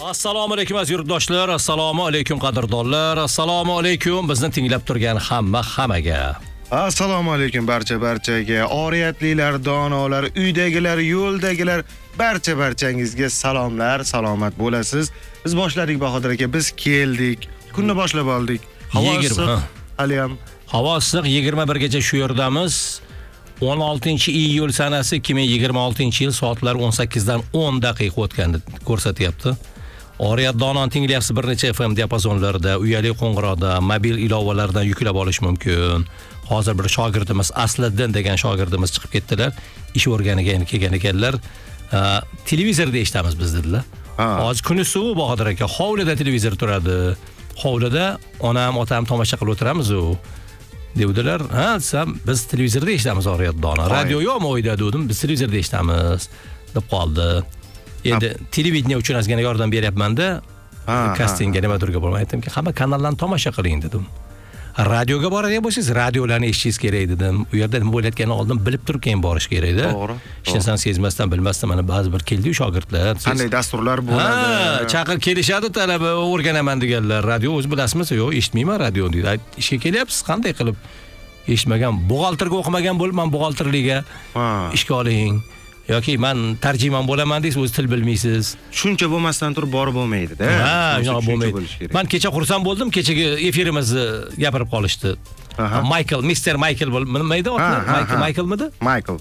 Assalomu alaykum aziz yurtdoshlar, assalomu alaykum qadrdonlar, assalomu alaykum bizni tinglab turgan hammaga. Assalomu alaykum barchaga, oriyatlilar, donolar, uydagilar, yo'ldagilar, barchangizga salomlar, salomat bo'lasiz. Biz boshladik Bahodir aka, biz keldik. Kunni boshlab oldik. Havo issiq, haliyam. Havo issiq, 21 gacha shu yerdamiz. 16-iyul sanasi 2026-yil soatlar 18dan 10 daqiqa o'tganini ko'rsatyapti. Oriyat donon tinglayapsiz bir necha FM diapazonlarida, uyali qo'ng'iroqda, mobil ilovalardan yuklab olish mumkin. Hozir bir shogirdimiz Asliddin degan shogirdimiz chiqib ketdilar. Ish o'rganiga kelgan ekanlar. Televizorda eshitamiz biz dedilar. Hozir kuni suv Bahodir aka, hovlida televizor turadi. Hovlida onam, otam tomosha qilib o'tiramiz u. Dedilar, desam, biz televizorda eshitamiz Oriyat donon. Radio yo'qmi uyda dedim, biz televizorda eshitamiz deb qoldi. Endi televideniya uchun ozgina yordam beryapman-da. Kastingga nimadirga bo'lmay aytdimki, hamma kanallarni tomosha qiling dedim. Radioga boradigan bo'lsangiz, radiolarni eshitishingiz kerak dedim. U yerda nima bo'layotganini oldin bilib turib keyin borish kerak-da. To'g'ri. Hech narsani sezmasdan, bilmasdan mana ba'zi bir keldi-yu shogirdlar. Qanday dasturlar bo'ladi? Chaqir kelishadi, talaba o'rganaman deganlar. Radio o'zi bilasizmi? Yo'q, eshitmayman radio deydi. Ishga kelyapsiz, qanday qilib? Eshitmagan, buxgalterga o'qimagan bo'lman, buxgalterligiga ishga oling. Yoki men tarjimon bo'laman deysiz, o'z til bilmaysiz. Shuncha bo'lmasdan turib borib bo'lmaydi-da. Shuncha bo'lmaydi. Men kecha xursand bo'ldim, kechagi efirimizni gapirib qolishdi. Mr. Michael nima edi otni? Michaelmidi? Michael.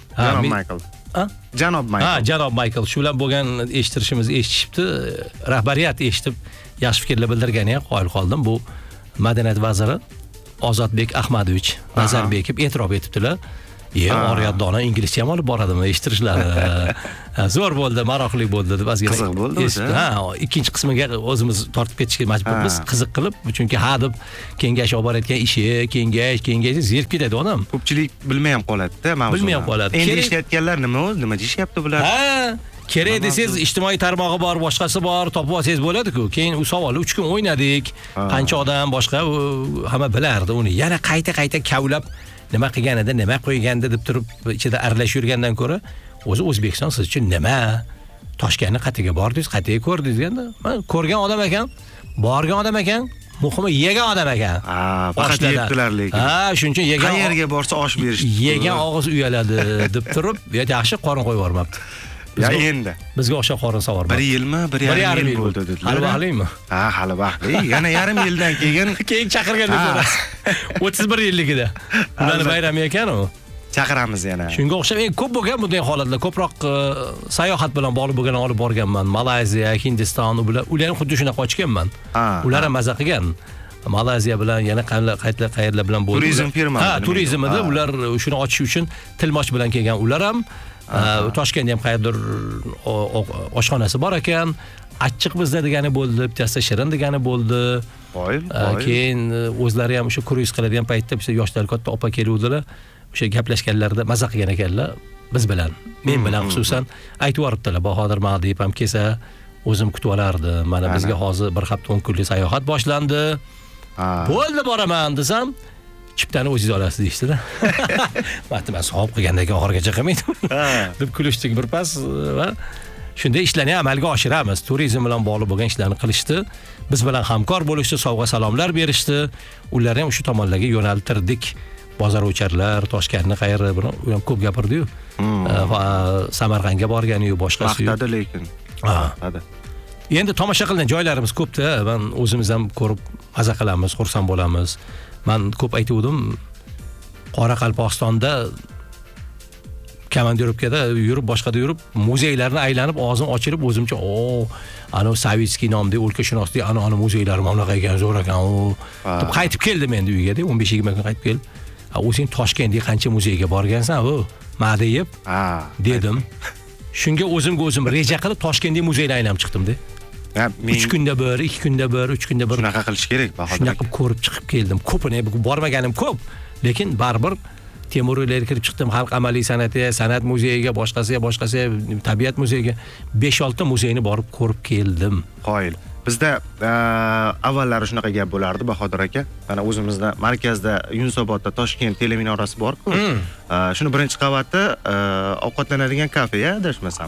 Janob Michael. Janob Michael. Shu bilan bo'lgan eshitishibdi. Rahbariyat eshitib, yaxshi fikrlar bildirgan ham qoyil qoldim. Bu Madaniyat vaziri Ozodbek Ahmadovich Nazarbekov e'tirof etibdilar. Oriyat donon inglizcha ham olib boradimi eshittirishlari. Zo'r bo'ldi, maroqli bo'ldi deb ozgina. Qiziq bo'ldi. Ikkinchi qismiga o'zimiz tortib ketishga majburmiz, qiziq qilib, chunki deb kengash olib borayotgan ishi, kengash zerib ketadi odam. Ko'pchilik bilmay ham qoladi-da, mavzuni. Bilmay ham qoladi. Endi ishlayotganlar nima o'zi, nima deyishyapti bular? Kerak desangiz, ijtimoiy tarmog'i bor, boshqasi bor, topib olsangiz bo'ladi-ku. Keyin u savolni 3 kun o'ynadik. Qancha odam boshqa hamma bilardi uni. Yana qayta kavlab nima qilganida, nima qo'yganda deb turib ichida aralashib yurgandan ko'ra, o'zi O'zbekiston siz uchun nima? Toshkentni qatiga bordingiz, qatiga ko'rdingiz deganda, men ko'rgan odam ekan, borgan odam ekan, muhimi yegan odam ekan. Faqat yebdilar lekin. Shuning uchun yegan qayerga borsa osh berishdi. Yegan og'iz uyaladi deb turib, yaxshi qorin qo'yib yubormabdi. Endi bizga o'xshab qorin savormadi. 1 yilmi, 1,5 yil bo'ldi dedilar. Hali vaqtlimi? Hali vaqtli. Yana yarim yildan keyin chaqirgan deb ko'rasiz. 31 yilligida. Ularni bayrami ekan u. Chaqiramiz yana. Shunga o'xshab ko'p bo'lgan bunday holatlar. Ko'proq sayohat bilan bog'liq bo'lgan olib borganman. Malayziya, Hindiston ular ham xuddi shunaqa ochganman. Ular ham maza qilgan. Malayziya bilan yana qayerlar bilan bo'ldi. Turizm firmasi. Turizm edi. Ular shuni ochish uchun tilmoch bilan kelgan. Ular ham Toshkentda ham qayerdir oshxonasi bor ekan. Achchiq bizda degani bo'ldi, bittasi shirin degani bo'ldi. Keyin o'zlari ham o'sha kruiz qiladigan paytda bitta yoshlar katta opa keluvdilar. O'sha gaplashganlarida maza qilgan ekanlar biz bilan. Men bilan xususan aytib yuboribdilar, Bahodir Maqdib ham kelsa o'zim kutib olardim. Mana bizga hozir bir hafta 10 kunlik sayohat boshlandi. Bo'ldi boraman desam, chiptani o'zingiz olasiz deyishdi-da. Men savob qilgandan keyin oxirigacha qilmaydim. deb kulishdik bir pas va shunday ishlarni amalga oshiramiz. Turizm bilan bog'liq bo'lgan ishlarni qilishdi. Biz bilan hamkor bo'lishdi, sovg'a salomlar berishdi. Ularni ham shu tomonlarga yo'naltirdik. Bozor o'charlar, Toshkentni qayerda bir ham ko'p gapirdi-yu. Samarqandga borgan-yu, boshqasi. Vaqtadi lekin. Endi tomosha qilgan joylarimiz ko'p-da. Men o'zimiz ham ko'rib maza qilamiz, xursand bo'lamiz. Men ko'p aytuvdim. Qoraqalpog'istonda komandirovkada yurib, boshqada yurib, muzeylarni aylanib, og'zim ochilib, o'zimcha, ana Savitskiy nomli o'lkashunoslik, ana muzeylar mamlaqa ekan, zo'r ekan, deb qaytib keldim endi uyga, 15-20 kun qaytib kelib. O'zing Toshkentga qancha muzeyga borgansan, Madeyib, dedim. Shunga o'zim reja qilib Toshkentga muzeyni aylanib chiqdim-da. 3 kunda bir, 2 kunda bir, 3 kunda bir. Shunaqa qilish kerak, Bahodir. Shunaqa qilib ko'rib chiqib keldim. Ko'pini bormaganim ko'p, lekin baribir Temuriylar kirib chiqdim, xalq amaliy san'at muzeyiga, boshqasi, tabiat muzeyiga 5-6 muzeyni borib ko'rib keldim. Qoyil. Bizda avvallari shunaqa gap bo'lardi, Bahodir aka. Mana o'zimizda markazda Yunusobodda Toshkent teleminorasi bor-ku. Shuni birinchi qavatda ovqatlanadigan kafe-ya, adashmasam.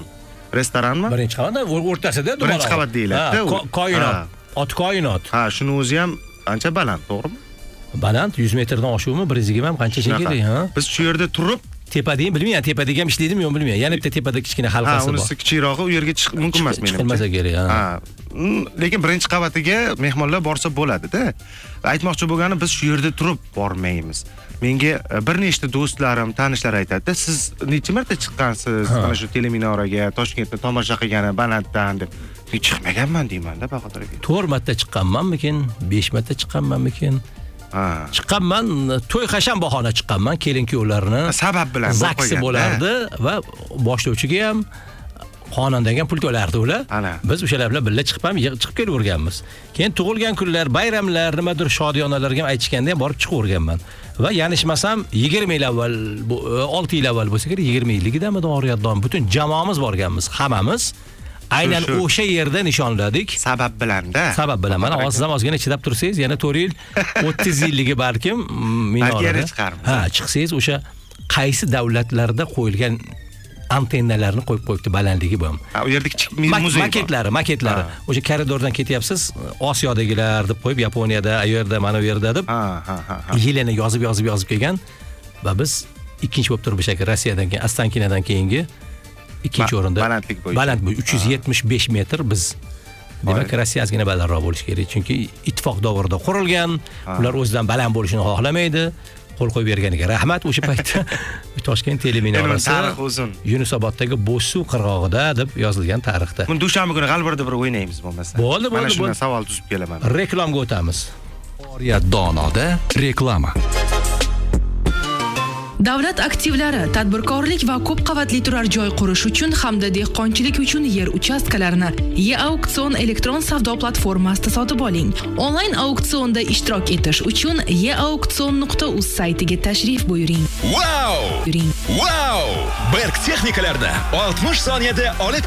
Restoranmi? Birinchi qavatda o'rtasida Birinchi qavat deyiladi. Koinot. Ot koinot. Ha, shuni o'zi ham ancha baland, to'g'rimi? Baland 100 metrdan oshuvmi? 120 ham qancha kerak, ha? Biz shu yerda turib, tepadagi bilmayman, tepadagi ham ishlaydimi yo'q bilmayman. Yana bitta tepada kichkina halqasi bor. Unisi kichikroq, u yerga chiqib mumkin emas menimcha. Chiqilmasa kerak, ha. Lekin birinchi qavatiga mehmonlar borsa bo'ladi-da. Aytmoqchi bo'lgani, biz shu yerda turib bormaymiz. Menga bir nechta do'stlarim, tanishlar aytadi, siz necha marta chiqqansiz mana shu Teleminoraga, Toshkentda tomosha qilgani Balanddan deb. Men chiqmaganman deyman-da, Bahodir aka. 4 marta chiqqanmanmikin, 5 marta chiqqanmanmikin? Chiqqanman, to'y qasham bahona chiqqanman, kelin-kuyovlarni. Sabab bilan zaksi bo'lardi va boshlovchiga ham xonandaga pul to'lardi ular. Biz o'shalar bilan birga chiqib kelaverganmiz. Keyin tug'ilgan kunlar, bayramlar, nimadir shodiyonalarga ham aytishganda ham borib chiqaverganman. Va yanishmasam 20 yil avval, 6 yil avval bo'lsa kerak, 20 yilligidami Oriyatdan butun jamoamiz borganmiz, hammamiz. Aynan o'sha yerda nishonladik. Sabab bilan-da. Sabab bilan. Mana ozgina chidab tursangiz, yana 4 yil, 30 yilligi balkim minorada. Ha, chiqsangiz o'sha qaysi davlatlarda qo'yilgan antennalarni qo'yib qo'yibdi balandligi bu ham. Ha, u yerda kichik muzey maketlari. O'sha koridordan ketyapsiz, Osiyodagilar deb qo'yib, Yaponiyada, u yerda, mana u yerda deb. Yilini yozib kelgan va biz ikkinchi bo'lib turib o'sha Rossiyadan keyin, Ostankinadan keyingi ikkinchi o'rinda. Balandlik bo'yicha. Baland 375 metr biz. Demak, Rossiya ozgina balandroq bo'lishi kerak, chunki ittifoq davrida qurilgan, ular o'zidan baland bo'lishini xohlamayd. Qo'l qo'yib berganiga rahmat. O'sha paytda Toshkent teleminorasi tarix uzun. Yunusoboddagi Bo'zsuv qirg'og'ida deb yozilgan tarixda. Buni dushanba kuni G'albirda bir o'ynaymiz bo'lmasa. Bo'ldi. Mana shunday savol tuzib kelaman. Reklamga o'tamiz. Oriyat donoda reklama. Davlat aktivlari, tadbirkorlik va ko'p qavatli turar joy qurish uchun hamda dehqonchilik uchun yer uchastkalarini E-auksion elektron savdo platformasida sotib oling. Onlayn auksionda ishtirok etish uchun eauksion.uz saytiga tashrif buyuring. Wow! Berg texnikalarni 60 soniyada olib